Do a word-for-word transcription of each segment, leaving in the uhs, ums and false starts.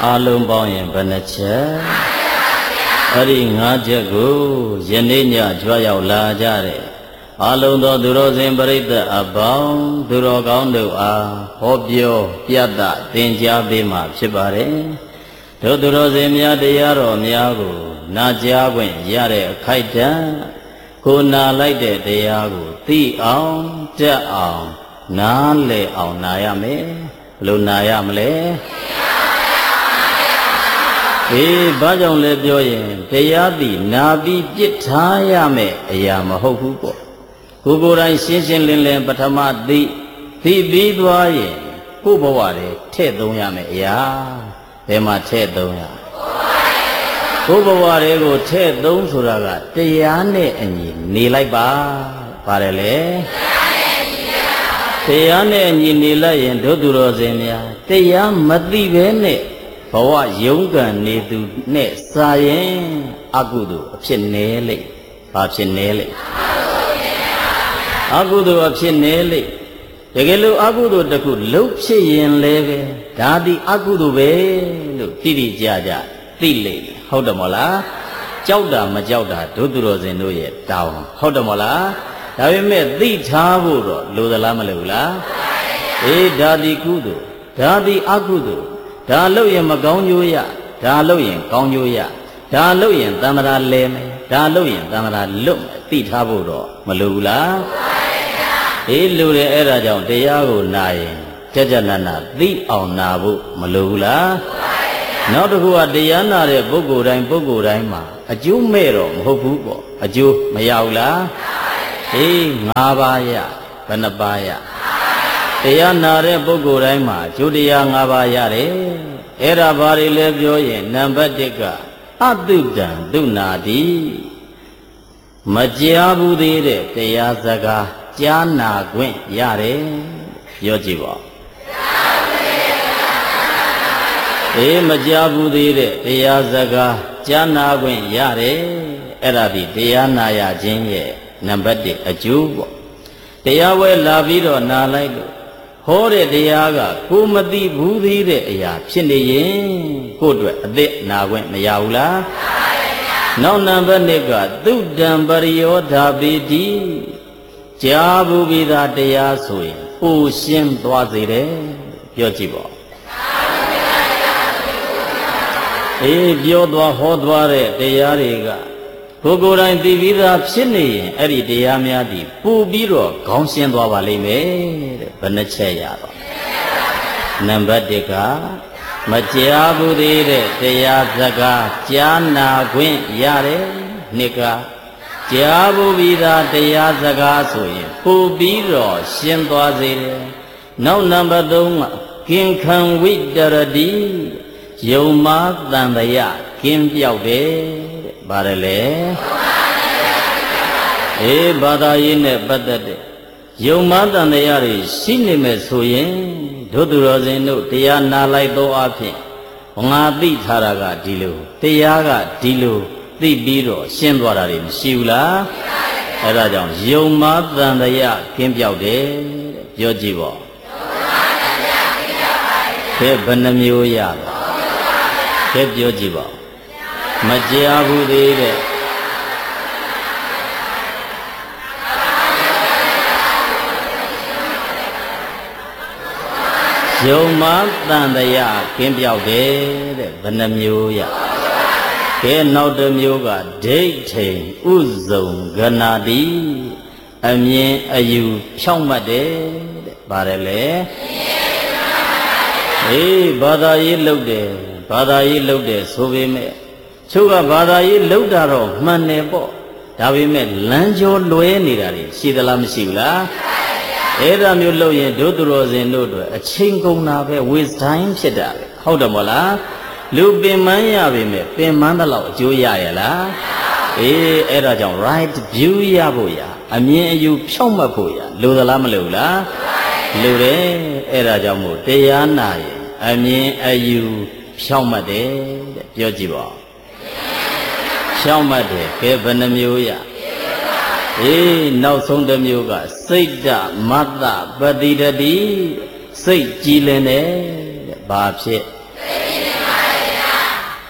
အာလုံးပေါင်းရင်ဘယ်နှချက်အဲ့ဒီငါးချက်ကိုယနေ့ညကြွရောက်လာကြတဲ့အာလုံးသောသူတော်စင်ပရိသတ်အပေါင်းသူတော်ကောင်းတို့အားဟောပြောပြသသင်ကြားပေးမှာဖြစ်ပါတယ်တို့သူတော်စင်များတရားတော်များကိုနာကြားခွင့်ရတဲ့အခိုက်အတန့်ကိုနာလိုက်တဲ့တရားကိုသိအောင်တက်အောင်နားလည်အောင်နာရမယ်ဘယ်လိုနာရမလဲအေးဘာကြောင့်လဲပြောရင်တရားသည်နာပြီးပြစ်ထားရမယ်အရာမဟုတ်ဘူးပေါ့ကိုယ်ကိုယ်တိုင်ရှင်းရှင်းလင်းလင်းပထမသိသိပြီးသွားရင်ကိုယ်ဘဝတွေထည့်သုံးရမယ်အရာဘယ်မှာထည့်သုံးရကိုယ်ဘဝတွေကိုထည့်သုံးဆိုတာကတရားနဲ့အညီနေလိုက်ပါပါတယ်လေတရားနဲ့အညီနေလိုက်ရင်တို့သူတော်စင်များတရားမသိဘဲနဲ့ဘဝရုန်းကန်နေသူနဲ့စာရင်အကုသိုလ်အဖြစ်နေလိမ့်ဘာဖြစ်နေလိမ့်အကုသိုလ်အဖြစ်နေလိမ့်တကယ်လို့အကုသိုလ်တစ်ခုလှုပ်ဖြစ်ရင်လည်းပဲဒါသည်အကုသိုလ်ပဲလို့တိတိကျကျသိလိမ့်ဟုတ်တယ်မဟုတ်လားကြောက်တာမကြောက်တာတို့သူတော်စင်တို့ရဲ့တောင်းဟုတ်တယ်မဟုတ်လားဒါပေမဲ့သိထားဖို့တော့လိုသလားမလိုဘူးလားအေးဒါသည်ကုသိုလ်ဒါသည်အကုသိုလ်ဒါလို့ရင်မကောင်းကျိုးရဒါလို့ရင်ကောင်းကျိုးရဒါလို့ရင်သံဃာလဲမယ်ဒါလို့ရင်သံဃာလွတ်မယ်သိထားဖို့တော့မလိုဘူးလားအေးလိုတယ်အဲ့ဒါကြောင့်တရားကိုနာရင်ကြကြနနသိအောင်နာဖို့မလိုဘူးလားနောက်တစ်ခုကတရားနာတဲ့ပုဂ္ဂိုလ်တိုင်းပုဂ္ဂိုလ်တိုင်းမှာအကျိုးမဲ့တော့မဟုတ်ဘူးပေါ့အကျိုးမရဘူးလားအေး၅ပါးရဘယ်နှပါးရတရားနာတဲ့ပုဂ္ဂိုလ်တိုင်းမှာကျိုးတရား၅ပါးရတယ်အဲ့ဒါဘာတွေလဲပြောရင်နံပါတ်တစ်ကအတုတံဒုနာတိမကြားဘူးသေးတဲ့တရားစကားကြားနာခွင့်ရတယ်ပြောကြည့်ပါအေးမကြားဘူးသေးတဲ့တရားစကားကြားနာခွင့်ရတယ်အဲ့ဒါဒီတရားနာရခြင်းရဲ့နံပါတ်တစ်အကျိုးပေါ့တရားဝဲလာပြီးတော့နာလိုက်လို့ဟောတဲ့တရားကကိုမသိဘူးသေးတဲ့အရာဖြစ်နေရင်ကိုယ့်အတွက်အသက်နာခွင့်မရဘူးလားနောက်နံပါတ်နှစ်ကသုတံပရိယောဓာပိတိကြားဘူးပြီးသားတရားဆိုရင်ပိုရှင်းသွားစေတယ်ပြောကြည့်ပါအေးပြောသွားဟောသွားတဲ့တရားတွေကကိုယ်ကိုယ်တိုင်သိပြီးသားဖြစ်နေရင်အဲ့ဒီတရားများသည်ပူပြီးတော့ခေါင်းရှင်းသွားပါလိမ့်မယ်တဲ့ဘယ်နှချက်ရတော့နံပါတ်တစ်ကမကြားဘူးသေးတဲ့တရားစကားကြားနာခွင့်ရတယ်နှစ်ကကြားဘူးပြီးသားတရားစကားဆိုရင်ပူပြီးတော့ရှင်းသွားစေတယ်နောက်နံပါတ်သုံးကကင်ခံဝိတရတိယုံမာတန်တရာကင်းပြောက်တယ်ဘာလဲလဲအေးဘာသာရေးနဲ့ပတ်သက်တဲ့ယုံမာတန်တရားတွေရှိနေမယ်ဆိုရင်တို့သူတော်စင်တို့တရားနာလိုက်သောအဖြစ်ငါသိထားတာကဒီလိုတရားကဒီလိုသိပြီးတော့ရှင်းသွားတာတွေမရှိဘူးလားအဲ့ဒါကြောင့်ယုံမာတန်တရားကင်းပြောက်တယ်တဲ့ပြောကြည့်ပေါ့ကဲဘယ်နှမျိုးရလဲကဲပြောကြည့်ပါမကြားဘူးသေးတဲ့ယုံမာတန်တရားကင်းပြောက်တယ်တဲ့ဘယ်နှမျိုးရကဲနောက်တစ်မျိုးကဒိဋ္ဌိဥဇုံဂနာတိအမြင်အယူဖြောင့်မတ်တယ်တဲ့ပါတယ်လေအေးဘာသာရေးလုပ်တယ်ဘာသာရေးလုပ်တယ်ဆိုပေမဲ့ချို့ကဘာသာရေးလုပ်တာတော့မှန်တယ်ပေါ့ဒါပေမဲ့လမ်းကျော်လွဲနေတာတွေရှိသလားမရှိဘူးလားအဲ့ဒါမျိုးလုပ်ရင်တို့သူတော်စင်တို့တွေအချိန်ကုန်တာပဲ waste time ဖြစ်တာပဲဟုတ်တယ်မဟုတ်လားလူပင်ပန်းရပေမဲ့ပင်ပန်းတဲ့လောက်အကျိုးရရလားအေးအဲ့ဒါကြောင့် right view ရဖို့ရအမြင်အယူဖြောင့်မတ်ဖို့ရလိုသလားမလိုဘူးလားလိုတယ်အဲ့ဒါကြောင့်မို့တရားနာရင်အမြင်အယူဖြောင့်မတ်တယ်တဲ့ပြောကြည့်ပါဖြောင့်မတ်တယ်ကဲဘယ်နှမျိုးရအေးနောက်ဆုံးတစ်မျိုးကစိတ်တမတ္တပတိတတိစိတ်ကြည်လင်တယ်တဲ့ဘာဖြစ်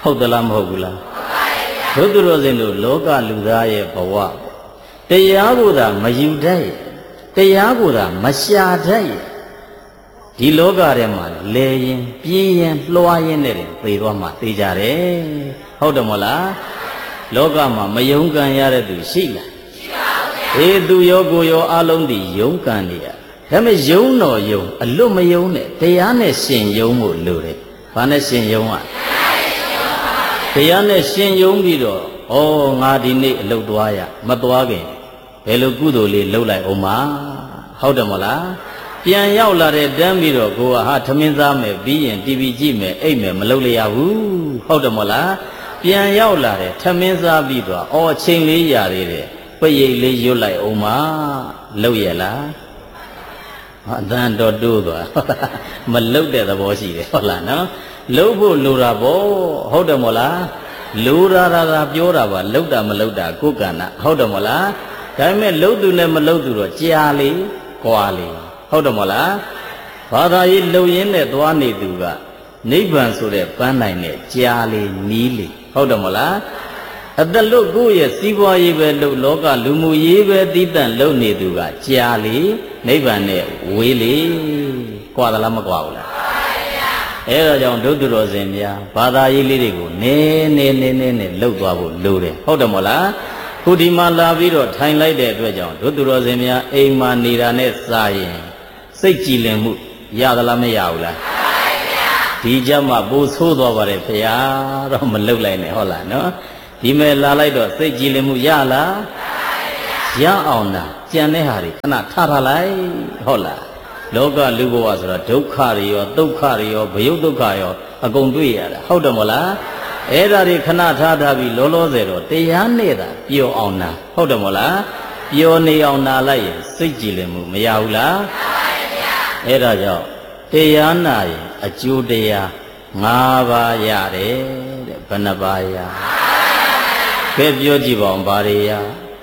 ဟုတ်သလားမဟုတ်ဘူးလားဘုသူတော်စင်တို့လောကလူသားရဲ့ဘဝတရားကိုသာမယူတတ်တရားကိုသာမရှာတတ်ဒီလောကထဲမှာလဲရင်ပြင်းရင်လွှားရင်နဲ့သေသွားမှသေကြတယ်ဟုတ်တယ်မဟုတ်လားလောကမှာမယုံကံရတဲ့သူရှိလားရှိပါဘူးအေးသူရောကိုရောအလုံးဒီယုံကံနေရဒါပေမဲ့ယုံတော်ယုံအလွတ်မယုံနဲ့တရားနဲ့ရှင်ယုံဖို့လိုတယ်ဘာနဲ့ရှင်ယုံอ่ะတရားနဲ့ရှင်ယုံပြီးတော့ဩငါဒီနေ့အလုပ်သွားရမသွားခင်ဘယ်လိုကုသိုလ်လေးလုပ်လိုက်အောင်မဟုတ်တယ်မဟုတ်လားပြန်ရောက်လာတဲ့တန်းပြီးတော့ကိုကဟာထမင်းစားမယ်ပြီးရင် တီဗီ ကြည့်မယ်အိပ်မယ်မလုပ်ရဘူးဟုတ်တယ်မဟုတ်လားပြန်ရောက်လာတယ်ထမင်းစားပြီးတော့အော်အချိန်လေးရသေးတယ်ပိတ်ရိပ်လေးရွတ်လိုက်အောင်မလုပ်ရလားအတန်တော်တိုးသွားမလုပ်တဲ့သဘောရှိတယ်ဟုတ်လားနော်လုပ်ဖို့လိုတာပေါ့ဟုတ်တယ်မဟုတ်လားလိုတာတာပြောတာပါလုပ်တာမလုပ်တာကိုယ်ကံနာဟုတ်တယ်မဟုတ်လားဒါပေမဲ့လုပ်သူနဲ့မလုပ်သူတော့ကြာလေကွာလေဟုတ်တယ်မဟုတ်လားဘာသာရေးလုံရင်းနဲ့သွားနေသူကနိဗ္ဗာန်ဆိုတဲ့ပန်းနိုင်နဲ့ကြာလေနီးလေဟုတ်တယ်မဟုတ်လားအတလွတ်ကိုယ့်ရဲ့စီးပွားရေးပဲလုပ်လောကလူမှုရေးပဲတည်တံ့လုပ်နေသူကကြာလေနိဗ္ဗာန်နဲ့ဝေးလေကွာသလားမကွာဘူးလားအဲဒါကြောင့်ဒုသူတော်စင်များဘာသာရေးလေးတွေကိုနည်းနည်းနည်းနည်းနဲ့လှုပ်သွားဖို့လိုတယ်ဟုတ်တယ်မဟုတ်လားခုဒီမှာလာပြီးတော့ထိုင်လိုက်တဲ့အတွက်ကြောင့်ဒုသူတော်စင်များအိမ်မှာနေတာနဲ့စာရင်စိတ်ကြည်လင်မှုရသလားမရဘူးလားဒီကြမှာပို့ဆိုးသွားပါတယ်ဖေယားတော့မလှုပ်လိုက်နဲ့ဟုတ်လားနော်ဒီမဲ့လာလိုက်တော့စိတ်ကြည်လင်မှုရလားရအောင်လားကြံတဲ့ဟာတွေခဏထားထားလိုက်ဟုတ်လားလောကလူဘဝဆိုတာဒုက္ခတွေရောဒုက္ခတွေရောဘယုတ်ဒုက္ခရောအကုန်တွေ့ရတာဟုတ်တယ်မဟုတ်လားအဲ့ဒါတွေခဏထားထားပြီးလောလောဆယ်တော့တရားနဲ့သာပျော်အောင်နာဟုတ်တယ်မဟုတ်လားပျော်နေအောင်နာလိုက်ရင်စိတ်ကြည်လင်မှုမရဘူးလားအဲ့ဒါကြောင့်တရားနာရင်အကျိုးတရား၅ပါးရတယ်တဲ့ဘယ်နှပါးရကဲပြောကြည့်ပါဦးဘာတွေရ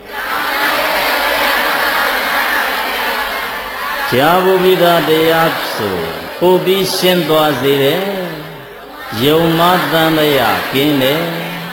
ကြာဘူပိသာတရားဆိုပို့ပြီးရှင်းသွားစေတယ်ယုံမသံတရားကင်းတယ်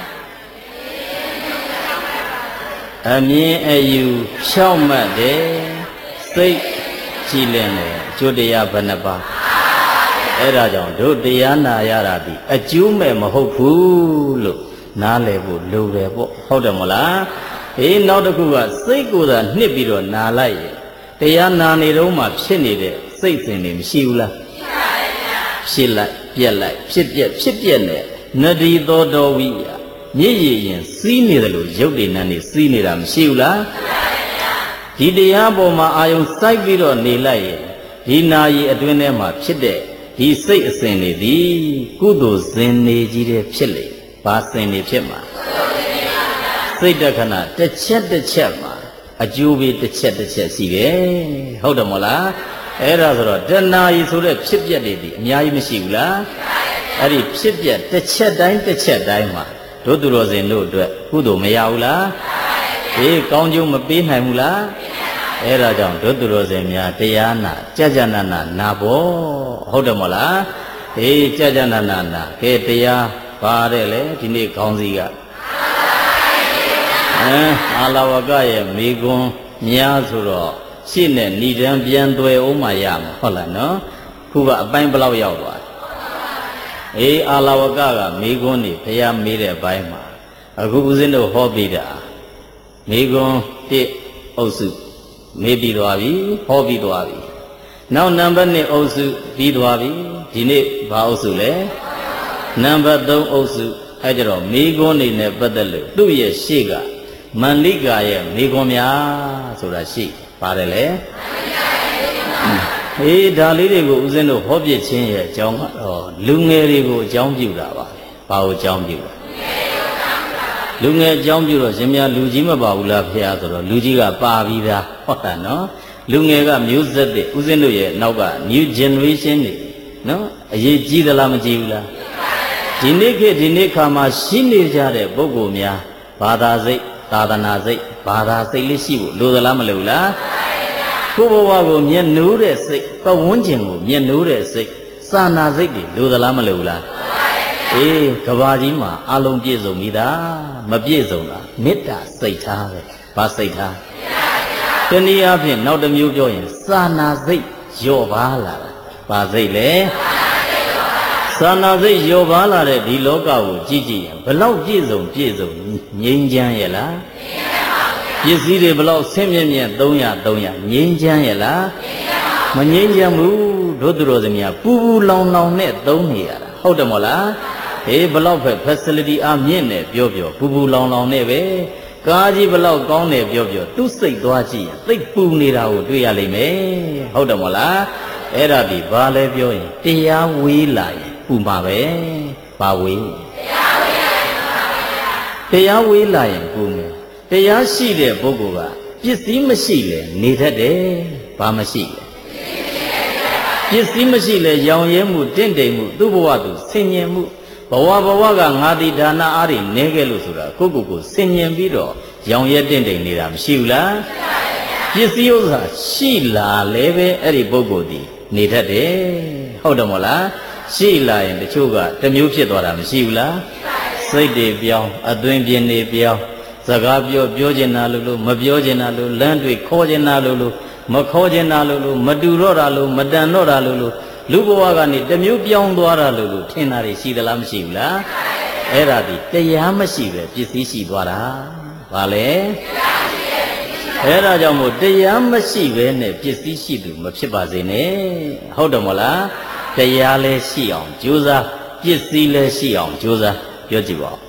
အမြင်အယူဖြောက်မှတ်တယ်စိတ်ကြည်လင်တယ်အကျိုးတရားဘယ်နှပါးအဲ့ဒါကြောင့်တို့တရားနာရတာဒီအကျိုးမဲ့မဟုတ်ဘူးလို့နားလည်ဖို့လိုတယ်ပေါ့ဟုတ်တယ်မဟုတ်လားအေးနောက်တစ်ခုကစိတ်ကိုယ်သာနှစ်ပြီးတော့နာလိုက်ရင်တရားနာနေတော့မှဖြစ်နေတဲ့စိတ်စဉ်တွေမရှိဘူးလားဖြစ်လိုက်ပြက်လိုက်ဖြစ်ပြက်ဖြစ်ပြက်နဲ့နဒီသောတော်ဝိယမြည်ရည်ရင်စီးနေတယ်လို့ရုပ်တည်နံနေစီးနေတာမရှိဘူးလားဒီတရားပေါ်မှာအာယုံစိုက်ပြီးတော့နေလိုက်ရင်ဒီနာရီအတွင်းထဲမှာဖြစ်တဲ့ဒီစိတ်အစဉ်တွေဒီကုသိုလ်စဉ်နေကြီးတဲ့ဖြစ်လေဘာစဉ်တွေဖြစ်မှာစိတ်တခဏတစ်ချက်တစ်ချက်မှာအကျိုးပေးတစ်ချက်တစ်ချက်ရှိတယ်ဟုတ်တယ်မဟုတ်လားအဲ့ဒါဆိုတော့တဏှာကြီးဆိုတဲ့ဖြစ်ပျက်တွေဒီအများကြီးမရှိဘူးလားအဲ့ဒီဖြစ်ပျက်တစ်ချက်တိုင်းတစ်ချက်တိုင်းမှာတို့သူတော်စင်တို့အတွက်ကုသိုလ်မရဘူးလားအေးကောင်းကျိုးမပေးနိုင်ဘူးလားအဲ့ဒါကြောင့်တို့သူတော်စင်များတရားနာကြကြနာနာနာဖို့ဟုတ်တယ်မဟုတ်လားအေးကြကြနာနာနာကဲတရားပါတယ်လေဒီနေ့ခေါင်းစည်းကအဲအာလဝကရဲ့မိကွန်းများဆိုတော့ရှင်းနဲ့ဏိဒံပြန်သွယ်အောင်မှရမှာဟုတ်လားနော်ခုကအပိုင်းဘလောက်ရောက်သွားအေးအာလဝကကမိကွန်းနေဘုရားမေးတဲ့အပိုင်းမှာအခုဦးဇင်းတို့ဟောပြီးတာမိကွန်းတစ်အုပ်စုမေးပြီးသွားပြီဟောပြီးသွားပြီနောက်နံပါတ်နှစ်အုပ်စုပြီးသွားပြီဒီနေ့ဘာအုပ်စုလဲနံပါတ်သုံးအုပ်စုအဲကြတော့မိကွန်းနေနဲ့ပတ်သက်လို့သူ့ရဲ့ရှေ့ကမန္လိကာရဲ့မိကွန်းများဆိုတာရှိပါတယ်လေအေးဒါလေးတွေကိုဦးဇင်းတို့ဟောပြခြင်းရဲ့အကြောင်းကတော့လူငယ်တွေကိုအကြောင်းပြုတာပါဘာကိုအကြောင်းပြုတာလူငယ်အကြောင်းပြုတော့ရှင်များလူကြီးမပါဘူးလားဖေဆိုတော့လူကြီးကပါပြီးသားဟုတ်တာနော်လူငယ်ကမျိုးဆက်တဲ့ဦးဇင်းတို့ရဲ့နောက်က new generation တွေနော်အရေးကြီးသလားမကြီးဘူးလားဒီနေ့ခေတ်ဒီနေ့ခါမှာရှိနေကြတဲ့ပုဂ္ဂိုလ်များဘာသာစိတ်သာသနာစိတ်ဘာသာစိတ်လေးရှိဖို့လိုသလားမလိုဘူးလားကိုယ်ဘဝကိုမျက်နှိုးတဲ့စိတ်ပတ်ဝန်းကျင်ကိုမျက်နှိုးတဲ့စိတ်စာနာစိတ်တွေလိုသလားမလိုဘူးလားအေးကဘာကြီးမှာအလုံးပြည့်စုံပြီသားမပြည့်စုံတာမေတ္တာစိတ်ထားပဲဘာစိတ်ထားတနည်းအားဖြင့်နောက်တစ်မျိုးပြောရင်စာနာစိတ်လျော့ပါလာတာဘာစိတ်လဲစာနာစိတ်လျော့ပါလာတဲ့ဒီလောကကိုကြည့်ကြည့်ရင်ဘလောက်ပြည့်စုံပြည့်စုံငြိမ်းချမ်းရဲ့လားပစ္စည်းတွေဘလောက်ဆင်းမြဲမြဲသုံးရသုံးရငြိမ်းချမ်းရဲ့လားမငြိမ်းချမ်းဘူးတို့သူတော်စင်များပူပူလောင်လောင်နဲ့သုံးနေရတာဟုတ်တယ်မို့လားဟေးဘလောက်ပဲ facility အမြင့်နဲ့ပြောပြောပူပူလောင်လောင်နဲ့ပဲကားကြီးဘလောက်ကောင်းတယ်ပြောပြောသူ့စိတ်သွားကြည့်ရင်သိပ်ပူနေတာကိုတွေ့ရလိမ့်မယ်ဟုတ်တယ်မို့လားအဲ့ဒါဒီဘာလဲပြောရင်တရားဝေးလာရင်ပူမှာပဲဘာဝေးတရားဝေးလာရင်ပူမှာပဲတရားဝေးလာရင်ပူမယ်တရားရှိတဲ့ပုဂ္ဂိုလ်ကပစ္စည်းမရှိလေနေတတ်တယ်ဘာမရှိလဲပစ္စည်းမရှိလေရောင်ရဲမှုတင့်တယ်မှုသူ့ဘဝသူဆင်ញင်မှုဘဝဘဝကငါတိဒါနအားတွေနေခဲ့လို့ဆိုတာကိုကိုကိုဆင်ញင်ပြီးတော့ရောင်ရဲတင့်တယ်နေတာမရှိဘူးလားပစ္စည်းဥစ္စာရှိလာလဲပဲအဲ့ဒီပုဂ္ဂိုလ်ဒီနေတတ်တယ်ဟုတ်တယ်မို့လားရှိလာရင်တချို့ကတစ်မျိုးဖြစ်သွားတာမရှိဘူးလားစိတ်တွေပြောင်းအသွင်ပြင်းနေပြောင်းစကားပြောပြောချင်တာလို့လို့မပြောချင်တာလို့လမ်းတွေခေါ်ချင်တာလို့လို့မခေါ်ချင်တာလို့လို့မတူတော့တာလို့မတန်တော့တာလို့လို့လူဘဝကနေတစ်မျိုးပြောင်းသွားတာလို့လို့ထင်တာတွေရှိသလားမရှိဘူးလားအဲ့ဒါဒီတရားမရှိပဲပစ္စည်းရှိသွားတာဘာလဲအဲ့ဒါကြောင့်မို့တရားမရှိပဲနဲ့ပစ္စည်းရှိသူမဖြစ်ပါစေနဲ့ဟုတ်တယ်မို့လားတရားလည်းရှိအောင်ကြိုးစားပစ္စည်းလည်းရှိအောင်ကြိုးစားပြောကြည့်ပါဦး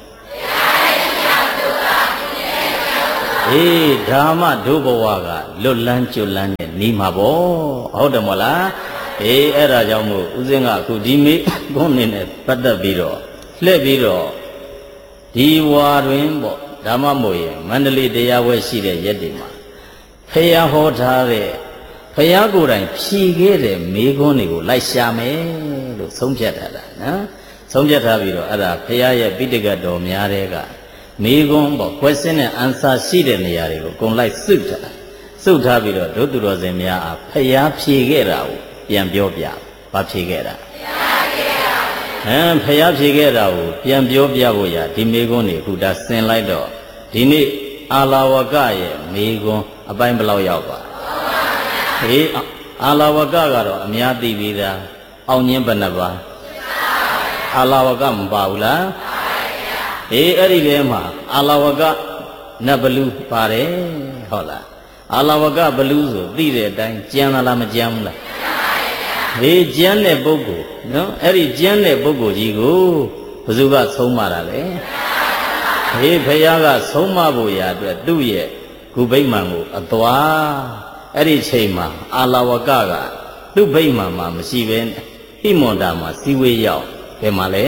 အေးဓမ္မဒုဘဝကလွတ်လန်းကျွတ်လန်းနဲ့နီးမှာပေါ့ဟုတ်တယ်မို့လားအေးအဲ့ဒါကြောင့်မို့ဦးစင်းကအခုဒီမေဘုန်းနေနဲ့ပတ်သက်ပြီးတော့လှည့်ပြီးတော့ဒီဝါတွင်ပေါ့ဓမ္မမို့ရင်မန္တလေးတရားဝဲရှိတဲ့ရက်တွေမှာဖယားဟောထားတဲ့ဖယားကိုယ်တိုင်ဖြေခဲ့တဲ့မေခွန်းတွေကိုလိုက်ရှာမယ်လို့ဆုံးဖြတ်ထားတာနော်ဆုံးဖြတ်ထားပြီးတော့အဲ့ဒါဖယားရဲ့ပိဋကတ်တော်များတဲ့ကမေခွန်းပေါ့ question နဲ့ answer ရှိတဲ့နေရာတွေကိုအကုန်လိုက်စုထားစုထားပြီးတော့ဒုသူတော်စင်များအားဖယားဖြေခဲ့တာကိုပြန်ပြောပြဘာဖြေခဲ့တာဟမ်ဖယားဖြေခဲ့တာကိုပြန်ပြောပြဖို့ရဒီမေခွန်းတွေခုဒါဆင်လိုက်တော့ဒီနေ့အာလာဝကရဲ့မေခွန်းအပိုင်းဘယ်လောက်ရောက်ပါဟေးအာလာဝကကတော့အများသိပြီးသားအောင်ညင်းဘယ်နှပါအာလာဝကမပါဘူးလားအေးအဲ့ဒီထဲမှာအာလာဝကနတ်ဘလူပါတယ်ဟုတ်လားအာလာဝကဘလူဆိုသိတဲ့အတိုင်းကျမ်းလားမကျမ်းဘူးလားဟေးကျမ်းတဲ့ပုဂ္ဂိုလ်နော်အဲ့ဒီကျမ်းတဲ့ပုဂ္ဂိုလ်ကြီးကိုဘယ်သူကဆုံးမတာလဲဟေးဖယားကဆုံးမဖို့ရာအတွက်သူ့ရဲ့ဂုဗိမာန်ကိုအသွားအဲ့ဒီချိန်မှာအာလာဝကကသူ့ဗိမာန်မှာမရှိဘဲဟိမွန်တာမှာစီဝေးရောက်ဘယ်မှာလဲ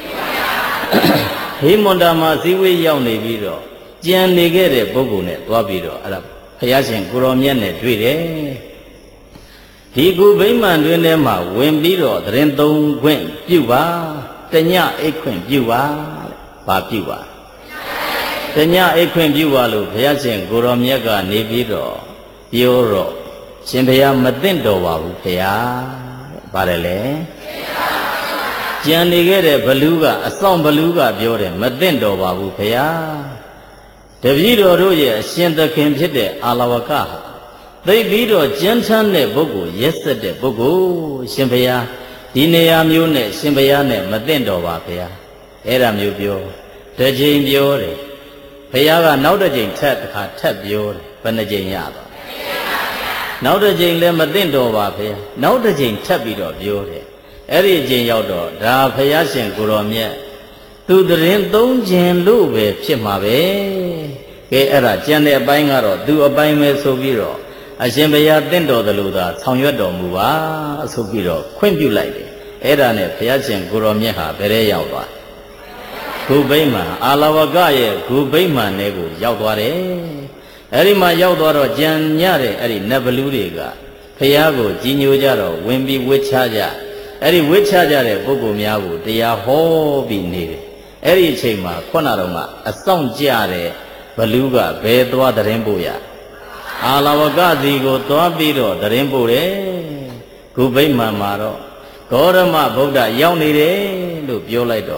ဟိမွန်တာမှာစီဝေးရောက်နေပြီးတော့ကြံနေခဲ့တဲ့ပုဂ္ဂိုလ်နဲ့သွားပြီးတော့အဲ့ဒါဘုရားရှင်ကိုရောမြတ်နဲ့တွေ့တယ်ဒီကုဗိမာန်တွင်ထဲမှာဝင်ပြီးတော့သရင်သုံးခွင့်ပြုပါတညအိတ်ခွင့်ပြုပါဘာပြုပါတညအိတ်ခွင့်ပြုပါလို့ဘုရားရှင်ကိုရောမြတ်ကနေပြီးတော့ပြောတော့ရှင်ဘုရားမသိမ့်တော်ပါဘူးဘုရားပါတယ်လေကြံနေခဲ့တဲ့ဘလူးကအဆောင်ဘလူးကပြောတယ်မသိမ့်တော်ပါဘူးဘုရားတပည့်တော်တို့ရဲ့အရှင်သခင်ဖြစ်တဲ့အာလဝကဟာသိပြီးတော့ကြမ်းထမ်းတဲ့ပုဂ္ဂိုလ်ရက်စက်တဲ့ပုဂ္ဂိုလ်ရှင်ဘုရားဒီနေရာမျိုးနဲ့ရှင်ဘုရားနဲ့မသိမ့်တော်ပါဘုရားအဲ့ဒါမျိုးပြောတစ်ချိန်ပြောတယ်ဘုရားကနောက်တစ်ချိန်ထပ်တစ်ခါထပ်ပြောတယ်ဘယ်နှချိန်ရပါနောက်တစ်ချိန်လည်းမသိမ့်တော်ပါဘုရားနောက်တစ်ချိန်ထပ်ပြီးတော့ပြောတယ်အဲ့ဒီအချိန်ရောက်တော့ဒါဘုရားရှင်ကိုရောမြတ်သူတရင်သုံးခြင်းလို့ပဲဖြစ်မှာပဲကဲအဲ့ဒါကြံတဲ့အပိုင်းကတော့သူအပိုင်းပဲဆိုပြီးတော့အရှင်ဘုရားတင့်တော်တယ်လို့သာဆောင်ရွက်တော်မူပါဆိုပြီးတော့ခွင့်ပြုလိုက်တယ်အဲ့ဒါနဲ့ဘုရားရှင်ကိုရောမြတ်ဟာဘယ်ထဲရောက်သွားဂုဗိမာန်အာလဝကရဲ့ဂုဗိမာန်ထဲကိုရောက်သွားတယ်အဲ့ဒီမှာရောက်သွားတော့ကြံညတဲ့အဲ့ဒီနတ်ဘလူးတွေကဘုရားကိုကြီးညိုကြတော့ဝင်ပြီးဝှချကြအဲ့ဒီဝှချကြတဲ့ပုဂ္ဂိုလ်များကိုတရားဟောပြီးနေတယ်အဲ့ဒီအချိန်မှာခုနတော့ကအဆောင်ကြတဲ့ဘလူးကဘယ်သွားတရင်ပို့ရအာလဝကစီကိုသွားပြီးတော့တရင်ပို့တယ်ဂုဗိမာန်မှာတော့ဂေါရမဗုဒ္ဓရောက်နေတယ်လို့ပြောလိုက်တော့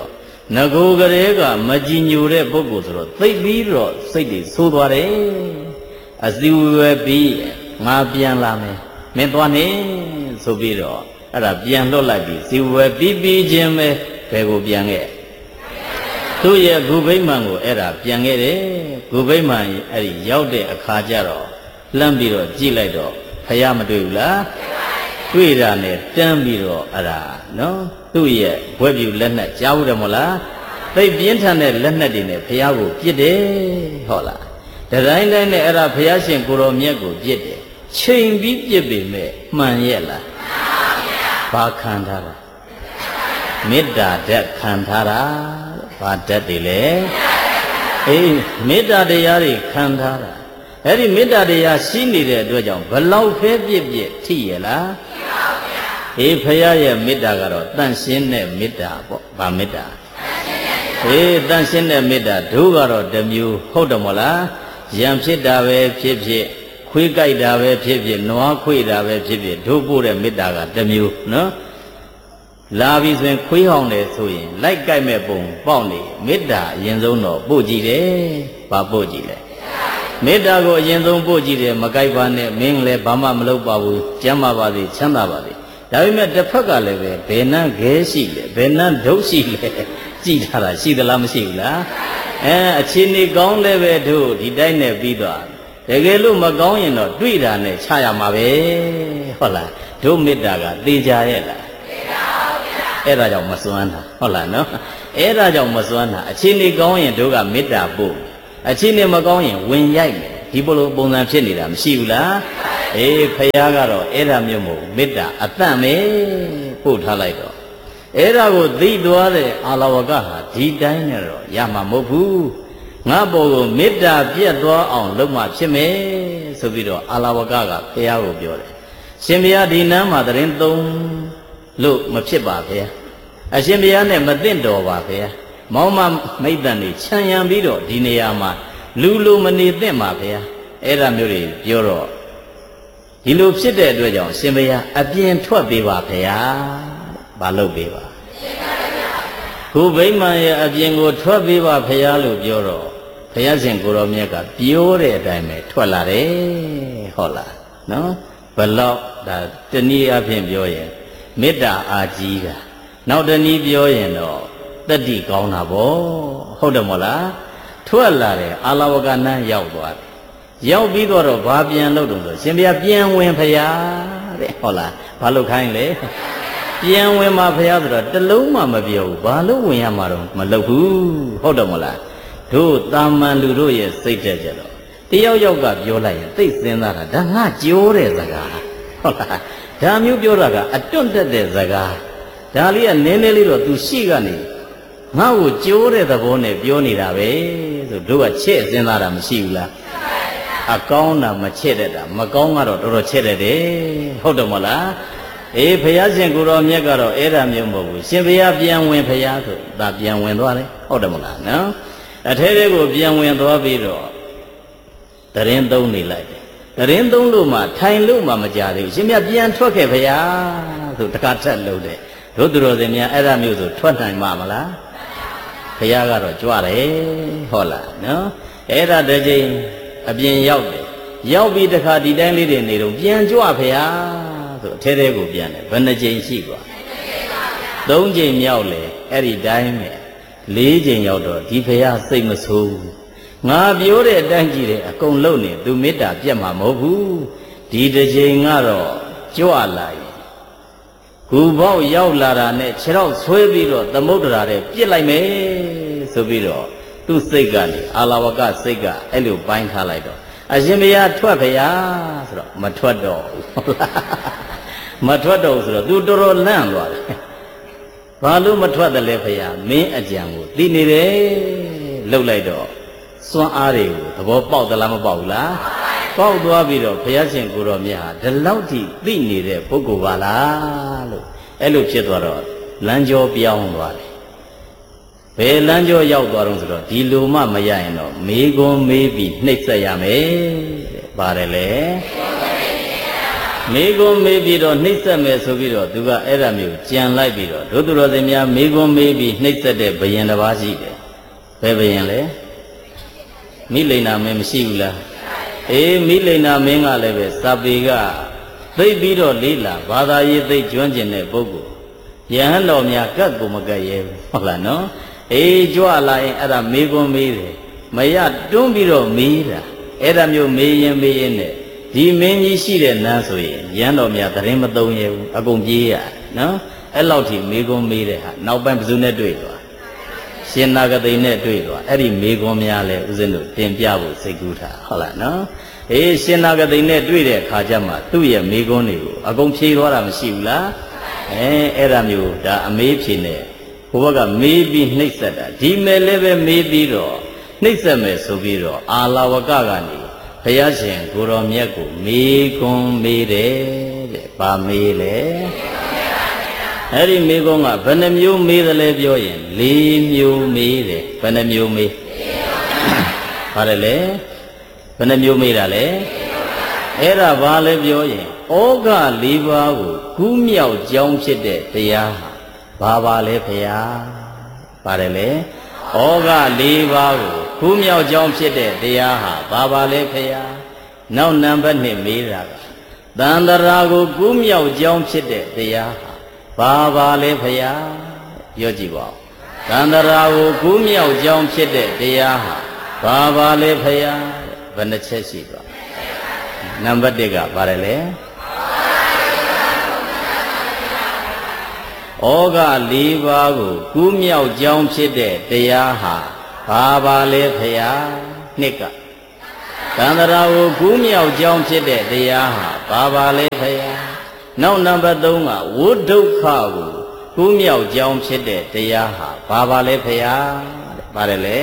ငကိုကလေးကမကြည်ညိုတဲ့ပုဂ္ဂိုလ်ဆိုတော့သိပြီးတော့စိတ်တွေဆိုးသွားတယ်အစီဝယ်ပြီးငါပြန်လာမယ်မင်းသွားနေဆိုပြီးတော့အဲ့ဒါပြန်လွတ်လိုက်ပြီးစီဝယ်ပြီးပြီးချင်းပဲဘယ်ကိုပြန်ခဲ့သူ့ရဲ့ဂုဗိမာန်ကိုအဲ့ဒါပြန်ခဲ့တယ်ဂုဗိမာန်အဲ့ဒီရောက်တဲ့အခါကျတော့လှမ်းပြီးတော့ကြည့်လိုက်တော့ဖယားမတွေ့ဘူးလားတွေ့တာနဲ့တန်းပြီးတော့အဲ့ဒါနော်သူ့ရဲ့ဘွဲ့ပြူလက်နဲ့ကြားဘူးတယ်မို့လားသိပြင်းထန်တဲ့လက်နဲ့တွေနဲ့ဖယားကိုပြစ်တယ်ဟုတ်လားတတိုင်းတိုင်းနဲ့အဲ့ဒါဖယားရှင်ကိုတော်မြတ်ကိုပြစ်တယ်ချိန်ပြီးပြစ်ပေမဲ့မှန်ရဲ့လားဘာခံထားတာမေတ္တာဓာတ်ခံထားတာဘာဓာတ်တွေလဲအေးမေတ္တာတရားတွေခံထားတာအဲ့ဒီမေတ္တာတရားရှိနေတဲ့အတွက်ကြောင့်ဘလောက်ဖဲပြစ်ပြစ်ထိရလားအေးဖရာရဲ့မေတ္တာကတော့တန်ရှင်းတဲ့မေတ္တာပေါ့ဗာမေတ္တာအေးတန်ရှင်းတဲ့မေတ္တာတို့ကတော့တစ်မျိုးဟုတ်တယ်မို့လားရံဖြစ်တာပဲဖြစ်ဖြစ်ခွေးကြိုက်တာပဲဖြစ်ဖြစ်နွားခွေတာပဲဖြစ်ဖြစ်တို့ပို့တဲ့မေတ္တာကတစ်မျိုးနော်လာပြီဆိုရင်ခွေးဟောင်းတယ်ဆိုရင်လိုက်ကြိုက်မဲ့ပုံပေါက်နေမေတ္တာအရင်ဆုံးတော့ပို့ကြည့်တယ်ဘာပို့ကြည့်လဲမေတ္တာကိုအရင်ဆုံးပို့ကြည့်တယ်မကြိုက်ပါနဲ့မင်းလည်းဘာမှမလုပ်ပါဘူးကျမ်းပါပါစေချမ်းသာပါစေဒါပေမဲ့တစ်ဖက်ကလည်းပဲဘယ်နှခဲရှိလဲဘယ်နှဒုရှိလဲကြည့်ထားတာရှိသလားမရှိဘူးလားအဲအခြေအနေကောင်းလည်းပဲတို့ဒီတိုင်းနဲ့ပြီးသွားတကယ်လို့မကောင်းရင်တော့တွေ့တာနဲ့ချရမှာပဲဟုတ်လားတို့မေတ္တာကသေချာရဲ့လားသေချာပါဗျာအဲ့ဒါကြောင့်မစွမ်းတာဟုတ်လားနော်အဲ့ဒါကြောင့်မစွမ်းတာအခြေအနေကောင်းရင်တို့ကမေတ္တာပို့အခြေအနေမကောင်းရင်ဝင်ရိုက်မယ်ဒီလိုပုံစံဖြစ်နေတာမရှိဘူးလားအေးဖယားကတော့အဲ့ဒါမျိုးမဟုတ်မေတ္တာအတန့်ပဲပို့ထားလိုက်တော့အဲ့ဒါကိုသိသွားတဲ့အာလဝကဟာဒီတိုင်းနဲ့တော့ရမှာမဟုတ်ဘူးငါဘောကိုမေတ္တာပြတ်သွားအောင်လုပ်မှဖြစ်မယ်ဆိုပြီးတော့အာလဝကကဖယားကိုပြောတယ်ရှင်ဘုရားဒီနန်းမှာတရင်သုံးလို့မဖြစ်ပါဖယားအရှင်ဘုရားနဲ့မသင့်တော်ပါဖယားမောင်မမိတ်တန်တွေခြံရံပြီးတော့ဒီနေရာမှာလူလိုမနေသင့်ပါဗျာအဲ့ဒါမျိုးတွေပြောတော့ဒီလိုဖြစ်တဲ့အတွက်ကြောင့်ရှင်ဘုရားအပြင်ထွက်ပေးပါဗျာဘာလုပ်ပေးပါခုဗိမာန်ရဲ့အပြင်ကိုထွက်ပေးပါဗျာလို့ပြောတော့ဘုရားရှင်ကိုရောမြတ်ကပြောတဲ့အတိုင်းပဲထွက်လာတယ်ဟုတ်လားနော်ဘလောက်ဒါတနည်းအားဖြင့်ပြောရင်မေတ္တာအာကြီးတာနောက်တနည်းပြောရင်တော့တတိကောင်းတာဗောဟုတ်တယ်မို့လားထွက်လာတယ်အာလဝကနန်းရောက်သွားတယ်ရောက်ပြီးတော့ဘာပြန်လုပ်တော့ဆိုရှင်ဘုရားပြန်ဝင်ဖရာတဲ့ဟုတ်လားဘာလို့ခိုင်းလဲပြန်ဝင်မှာဖရာဆိုတော့တလုံးမှမပြောဘူးဘာလို့ဝင်ရမှာတော့မလုပ်ဘူးဟုတ်တယ်မို့လားတို့တာမန်လူတို့ရဲ့စိတ်တက်ကြတော့တယောက်ယောက်ကပြောလိုက်ရင်သိစဉ်းစားတာဒါငါကြိုးတဲ့စကားဟုတ်လားဒါမျိုးပြောတာကအတွန့်တက်တဲ့စကားဒါလေးကနည်းနည်းလေးတော့ तू ရှိကနေငါ့ကိုကြိုးတဲ့သဘောနဲ့ပြောနေတာပဲဆိုတို့ကချဲ့စဉ်းစားတာမရှိဘူးလားအကောင်းတာမချဲ့တတ်တာမကောင်းကတော့တော်တော်ချဲ့တတ်တယ်ဟုတ်တယ်မလားအေးဘုရားရှင်ကိုတော်မြတ်ကတော့အဲ့ဒါမျိုးမဟုတ်ဘူးရှင်ဘုရားပြန်ဝင်ဘုရားဆိုဒါပြန်ဝင်သွားတယ်ဟုတ်တယ်မလားနော်အထဲထဲကိုပြန်ဝင်သွားပြီးတော့တရင်သုံးနေလိုက်တယ်တရင်သုံးလို့မှထိုင်လို့မှမကြသေးဘူးရှင်မြတ်ပြန်ထွက်ခဲ့ဘုရားဆိုတကားထက်လို့တယ်တို့သူတော်စင်များအဲ့ဒါမျိုးဆိုထွက်နိုင်မှာမလားဘုရားကတော့ကြွတယ်ဟုတ်လားနော်အဲ့ဒါတစ်ချိန်အပြင်ရောက်တယ်ရောက်ပြီးတခါဒီတိုင်းလေးတွေနေတော့ပြန်ကြွဘုရားဆိုအထဲထဲကိုပြန်တယ်ဘယ်နှချိန်ရှိกว่าသုံးချိန်မြောက်လေအဲ့ဒီတိုင်းပဲလေးချိန်ရောက်တော့ဒီဘုရားစိတ်မဆိုးဘူးငါပြောတဲ့အတိုင်းကြည့်တယ်အကုန်လုံးနေသူမေတ္တာပြတ်မှာမဟုတ်ဘူးဒီတစ်ချိန်ကတော့ကြွလာရင်ဂူပေါက်ရောက်လာတာနဲ့ခြေထောက်ဆွဲပြီးတော့သမုဒ္ဒရာတဲ့ပြစ်လိုက်မယ်ဆိုပြီးတော့သူ့စိတ်ကနေအာလဝကစိတ်ကအဲ့လိုပိုင်းထားလိုက်တော့အရှင်ဘုရားထွက်ဗျာဆိုတော့မထွက်တော့ဘူးမထွက်တော့ဆိုတော့ तू တော်တော်လန့်သွားတယ်ဘာလို့မထွက်တယ်လဲဘုရားမင်းအကြံကိုသိနေတယ်လှုပ်လိုက်တော့စွမ်းအားတွေကိုသဘောပေါက်သလားမပေါက်ဘူးလားပေါက်သွားပြီးတော့ဘုရားရှင်ကိုတော်မြတ်ဟာဒီလောက်ထိသိနေတဲ့ပုဂ္ဂိုလ်ပါလားလို့အဲ့လိုဖြစ်သွားတော့လမ်းကြောပြောင်းသွားတယ်ဘယ်လမ်းကြောရောက်သွားတော့ဆိုတော့ဒီလိုမှမရရင်တော့မေကွန်မေးပြီးနှိပ်စက်ရမယ်တဲ့ပါတယ်လေမေကွန်မေးပြီးတော့နှိမ့်ဆက်မယ်ဆိုပြီးတော့သူကအဲ့ဒါမျိုးကြံလိုက်ပြီးတော့ဒုသူတော်စင်များမေကွန်မေးပြီးနှိမ့်ဆက်တဲ့ဘယင်တစ်ပါးရှိတယ်ဘယ်ဘယင်လဲမိလိန်နာမင်းမရှိဘူးလားအေးမိလိန်နာမင်းကလည်းပဲစာပေကသိပြီးတော့လေးလာဘာသာရေးသိကျွမ်းကျင်တဲ့ပုဂ္ဂိုလ်ယဟန်တော်များကတ်ကိုမကတ်ရဲဘူးဟုတ်လားနော်အေးကြွလာရင်အဲ့ဒါမေကွန်မေးတယ်မရတွန်းပြီးတော့မေးတာအဲ့ဒါမျိုးမေးရင်မေးရင်နဲ့ဒီမင်းကြီးရှိတဲ့နန်းဆိုရင်ရန်တော်များသတင်းမသုံးရဘူးအကုန်ပြေးရနော်အဲ့လောက်ထိမေကွန်မေးတဲ့ဟာနောက်ပိုင်းဘယ်သူနဲ့တွေ့သွားရှင်နာဂတိနဲ့တွေ့သွားအဲ့ဒီမေကွန်များလဲဦးဇင်းတို့တင်ပြဖို့စိတ်ကူးထားဟုတ်လားနော်အေးရှင်နာဂတိနဲ့တွေ့တဲ့အခါကျမှသူ့ရဲ့မေကွန်တွေကိုအကုန်ဖြေသွားတာမရှိဘူးလားအဲအဲ့ဒါမျိုးဒါအမေးဖြေနေဘုဘကမေးပြီးနှိမ့်ဆက်တာဒီမဲ့လည်းပဲမေးပြီးတော့နှိမ့်ဆက်မယ်ဆိုပြီးတော့အာလာဝကကနေဘုရားရှင်ကိုတော်မြတ်ကိုမေကွန်းမေးတယ်တဲ့။ဘာမေးလဲ။အဲ့ဒီမေကွန်းကဘယ်နှမျိုးမေးသလဲပြောရင်၄မျိုးမေးတယ်။ဘယ်နှမျိုးမေး။ဘာလဲလဲ။ဘယ်နှမျိုးမေးတာလဲ။အဲ့ဒါဘာလဲပြောရင်ဩဃ၄ပါးကိုကူးမြောက်ကြောင်းဖြစ်တဲ့တရားဟာဘာပါလဲဘုရား။ပါတယ်လေ။ဩဃ၄ပါးကိုကူးမြောက်ကြောင်းဖြစ်တဲ့တရားဟာဘာပါလဲဖေယနောက်နံပါတ်နှစ်မေးတာကတန္တရာကိုကူးမြောက်ကြောင်းဖြစ်တဲ့တရားဟာဘာပါလဲဖေယပြောကြည့်ပါဦးတန္တရာကိုကူးမြောက်ကြောင်းဖြစ်တဲ့တရားဟာဘာပါလဲဖေယဘယ်နှချက်ရှိသွားနံပါတ်တစ်ကပါတယ်လေဩဃ၄ပါးကိုကူးမြောက်ကြောင်းဖြစ်တဲ့တရားဟာဘာပါလဲဖေယနှစ်ကတန္တရာကိုကူးမြောက်ကြောင်းဖြစ်တဲ့တရားဟာဘာပါလဲဖေယနောက်နံပါတ်သုံးကဝိဒုက္ခကိုကူးမြောက်ကြောင်းဖြစ်တဲ့တရားဟာဘာပါလဲဖေယပါတယ်လေ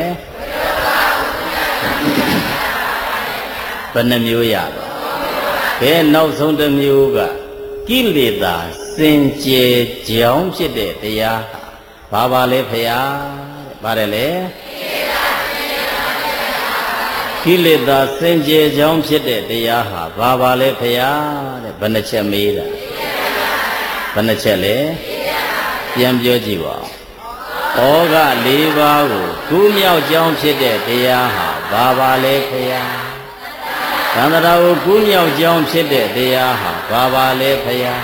ဘယ်နှမျိုးရပါဘယ်နောက်ဆုံးတစ်မျိုးကကိလေသာစင်ကြယ်ကြောင်းဖြစ်တဲ့တရားဟာဘာပါလဲဖေယပါတယ်လေကိလေသာစင်ကြယ်ကြောင်းဖြစ်တဲ့တရားဟာဘာပါလဲဖေယတဲ့ဘယ်နှချက်မေးတာဘယ်နှချက်လဲပြန်ပြောကြည့်ပါဦးဩဃ၄ပါးကိုကူးမြောက်ကြောင်းဖြစ်တဲ့တရားဟာဘာပါလဲဖေယသန္တရာကိုကူးမြောက်ကြောင်းဖြစ်တဲ့တရားဟာဘာပါလဲဖေယ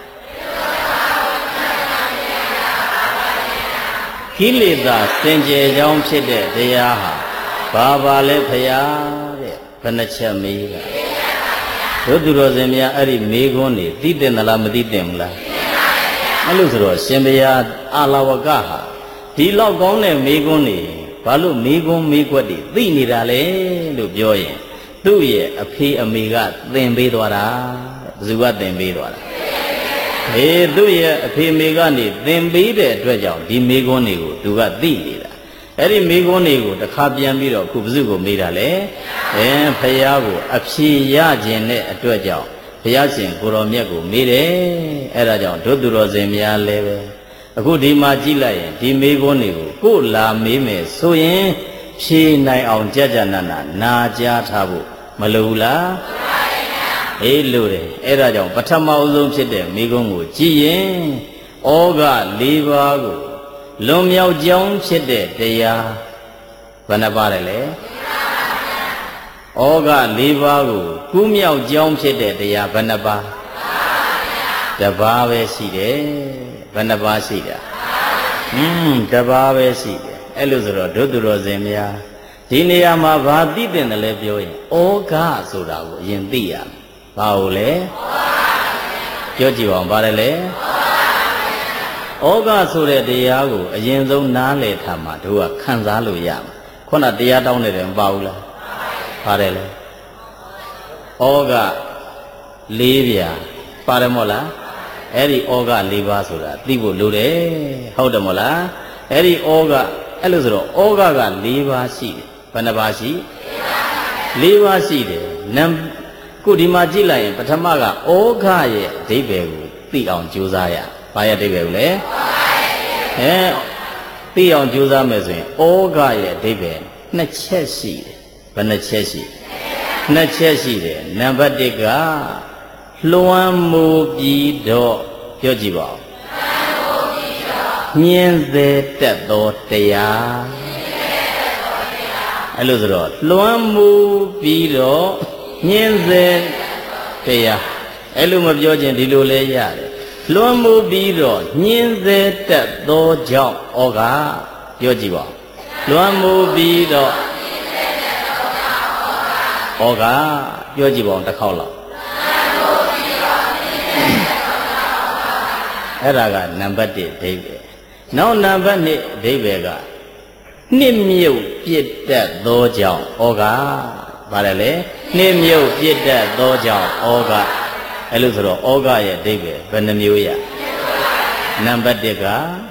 ကိလေသာစင်ကြယ်ကြောင်းဖြစ်တဲ့တရားဟာဘာပါလဲဖေယတဲ့ဘယ်နှချက်မေးတာတို့သူတော်စင်များအဲ့ဒီမေးခွန်းနေသိတယ်လားမသိတယ်မလားအဲ့လိုဆိုတော့ရှင်ဘုရားအာလဝကဟာဒီလောက်ကောင်းတဲ့မေးခွန်းနေဘာလို့မေးခွန်းမေးခွက်တွေသိနေတာလဲလို့ပြောရင်သူ့ရဲ့အဖေအမေကသင်ပေးသွားတာဘယ်သူကသင်ပေးသွားတာအေးသူ့ရဲ့အဖေအမေကနေသင်ပေးတဲ့အတွက်ကြောင့်ဒီမေးခွန်းတွေကိုသူကသိနေတာအဲ့ဒီမေးခွန်းတွေကိုတစ်ခါပြန်ပြီးတော့ခုဘုဇုကိုမေးတာလေအဲဖယားကိုအဖြေရခြင်းတဲ့အတွက်ကြောင့်ဘုရားရှင်ကိုတော်မြတ်ကိုမေးတယ်အဲ့ဒါကြောင့်ဒုသူတော်စင်များလည်းပဲအခုဒီမှာကြည့်လိုက်ရင်ဒီမေးခွန်းတွေကိုကိုလာမေးမယ်ဆိုရင်ဖြေနိုင်အောင်ကြကြနာနာနာကြားထားဖို့မလိုဘူးလားအေးလိုတယ်အဲ့ဒါကြောင့်ပထမအဆုံးဖြစ်တဲ့မေးခွန်းကိုကြည့်ရင်ဩဃ၄ပါးကိုလွန်မြောက်ကြောင်းဖြစ်တဲ့တရားဘယ်နှပါလဲလဲဩဃ၄ပါးကိုကူးမြောက်ကြောင်းဖြစ်တဲ့တရားဘယ်နှပါတပါးပဲရှိတယ်ဘယ်နှပါရှိတာဟွန်းတပါးပဲရှိတယ်အဲ့လိုဆိုတော့ဒုသူတော်စင်များဒီနေရာမှာဘာသိတဲ့လဲပြောရင်ဩဃဆိုတာကိုအရင်သိရမယ်ဘာလို့လဲပြောကြည့်ပါဦးဘာလဲလဲဩဃဆိုတဲ့တရားကိုအရင်ဆုံးနားလည်ထားမှတို့ကခံစားလို့ရမှာခုနတရားတောင်းနေတယ်မပါဘူးလားပါတယ်လေဩဃ၄ပြာပါတယ်မို့လားအဲ့ဒီဩဃ၄ပါးဆိုတာသိဖို့လိုတယ်ဟုတ်တယ်မို့လားအဲ့ဒီဩဃအဲ့လိုဆိုတော့ဩဃက၄ပါးရှိတယ်ဘယ်နှပါးရှိ၄ပါးရှိတယ်နံခုဒီမှာကြည့်လိုက်ရင်ပထမကဩဃရဲ့အဓိပ္ပာယ်ကိုသိအောင်ကြိုးစားရဘာရဲ့အဓိပ္ပာယ်ကိုလဲအဲသိအောင်ကြိုးစားမယ်ဆိုရင်ဩဃရဲ့အဓိပ္ပာယ်နှစ်ချက်ရှိတယ်ဘယ်နှချက်ရှိနှစ်ချက်ရှိတယ်နံပါတ်တစ်ကလွှမ်းမိုးပြီးတော့ပြောကြည့်ပါဦးညင်းစေတတ်သောတရားအဲ့လိုဆိုတော့လွှမ်းမိုးပြီးတော့ညင်းစေတရားအဲ့လိုမပြောခြင်းဒီလိုလဲရတယ်လွှမ်းမိုးပြီးတော့ညင်းစေတတ်သောကြောင့်ဩဃပြောကြည့်ပါလွှမ်းမိုးပြီးတော့ဩဃပြောကြည့်ပါဦးတစ်ခေါက်လောက်အဲ့ဒါကနံပါတ်oneအဓိပ္ပာယ်နောက်နံပါတ်twoအဓိပ္ပာယ်ကနှစ်မြုပ်ပြစ်တတ်သောကြောင့်ဩဃပါတယ်လေနှစ်မြုပ်ပြစ်တတ်သောကြောင့်ဩဃအဲ့လိုဆိုတော့ဩဃရဲ့အဓိပ္ပာယ်ဘယ်နှမျိုးရနံပါတ်oneက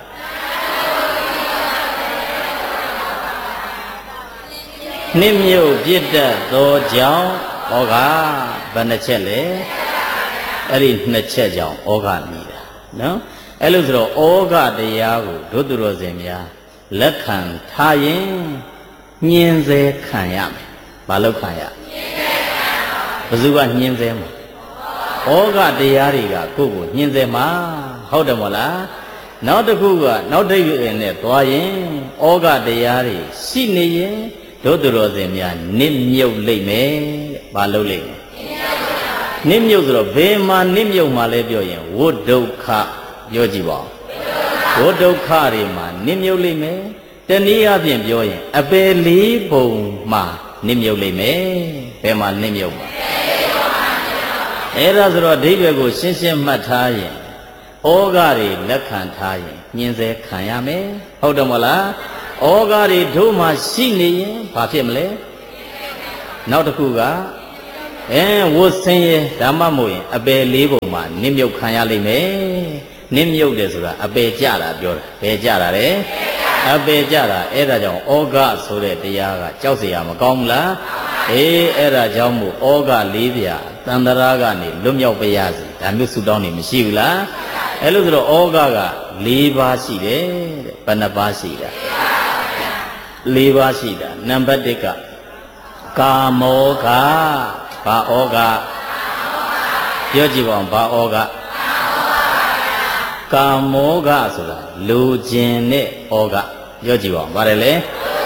နှစ်မြုပ်ပြစ်တတ်သောကြောင့်ဩဃဘယ်နှချက်လဲအဲ့ဒီနှစ်ချက်ကြောင့်ဩဃမြည်တာနော်အဲ့လိုဆိုတော့ဩဃတရားကိုဒုသူတော်စင်များလက်ခံထားရင်ညင်စေခံရမယ်ဘာလို့ခံရဘယ်သူကညင်စေမှာဩဃတရားတွေကကိုယ့်ကိုညင်စေမှာဟုတ်တယ်မို့လားနောက်တစ်ခုကနောက်တစ်ခုနဲ့သွားရင်ဩဃတရားတွေရှိနေရင်ဒုသူတော်စင်များနစ်မြုပ်လိမ့်မယ်ဘာလို့လိမ့်မယ်နစ်မြုပ်ဆိုတော့ဘယ်မှာနစ်မြုပ်မှာလဲပြောရင်ဝိဒုက္ခပြောကြည့်ပါဦးဝိဒုက္ခတွေမှာနစ်မြုပ်လိမ့်မယ်တနည်းအားဖြင့်ပြောရင်အပယ်လေးပုံမှာနစ်မြုပ်လိမ့်မယ်ဘယ်မှာနစ်မြုပ်မှာအဲ့ဒါဆိုတော့အဓိပ္ပာယ်ကိုရှင်းရှင်းမှတ်ထားရင်ဩဃတွေလက်ခံထားရင်ညင်စေခံရမယ်ဟုတ်တယ်မလားဩဃတွေတို့မှရှိနေရင်ဘာဖြစ်မလဲနောက်တစ်ခုကအဲဝတ်ဆင်းရဲဓမ္မမို့ရင်အပယ်လေးပုံမှာနစ်မြုပ်ခံရလိမ့်မယ်နစ်မြုပ်တယ်ဆိုတာအပယ်ကြတာပြောတာဘယ်ကြတာလဲအပယ်ကြတာအဲ့ဒါကြောင့်ဩဃဆိုတဲ့တရားကကြောက်เสียမကောင်းဘူးလားအေးအဲ့ဒါကြောင့်မို့ဩဃလေးပြာတန်တရာကနေလွတ်မြောက်ပါရစေဒါမျိုးဆုတောင်းနေမရှိဘူးလားအဲ့လိုဆိုတော့ဩဃက၄ပါးရှိတယ်တဲ့ဘယ်နှပါးရှိတာ၄ပါးရှိတာနံပါတ်oneကကာမောဃဘာဩဃပြောကြည့်ပါဦးဘာဩဃကာမောဃဆိုတာလူကျင်တဲ့ဩဃပြောကြည့်ပါဦးဗါတယ်လေ